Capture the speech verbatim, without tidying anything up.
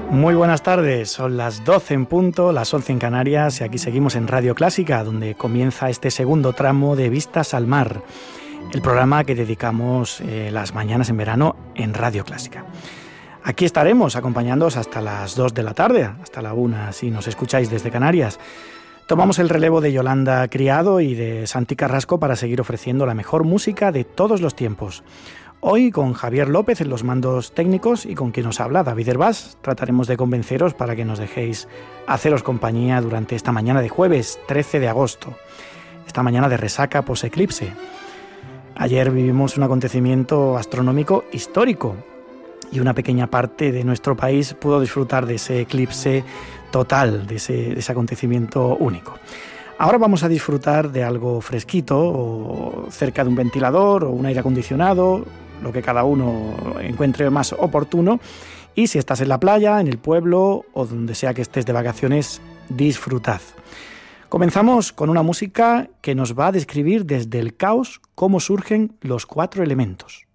Muy buenas tardes, son las doce en punto, las once en Canarias y aquí seguimos en Radio Clásica, donde comienza este segundo tramo de Vistas al Mar, el programa que dedicamos eh, las mañanas en verano en Radio Clásica. Aquí estaremos acompañándoos hasta las dos de la tarde, hasta la una si nos escucháis desde Canarias. Tomamos el relevo de Yolanda Criado y de Santi Carrasco para seguir ofreciendo la mejor música de todos los tiempos. Hoy con Javier López en los mandos técnicos y con quien os habla David Hervás trataremos de convenceros para que nos dejéis haceros compañía durante esta mañana de jueves trece de agosto, esta mañana de resaca post-eclipse. Ayer vivimos un acontecimiento astronómico histórico y una pequeña parte de nuestro país pudo disfrutar de ese eclipse total, de ese, de ese acontecimiento único. Ahora vamos a disfrutar de algo fresquito, o cerca de un ventilador o un aire acondicionado, lo que cada uno encuentre más oportuno. Y si estás en la playa, en el pueblo o donde sea que estés de vacaciones, disfrutad. Comenzamos con una música que nos va a describir desde el caos cómo surgen los cuatro elementos.